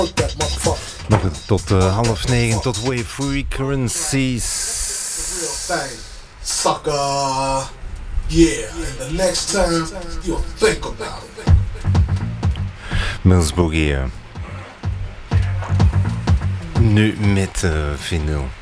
Nog tot 8:30 tot Wave Frequencies. Sucker. Yeah, and the next time you'll think about it. Mills Boogie. Nu met vinyl.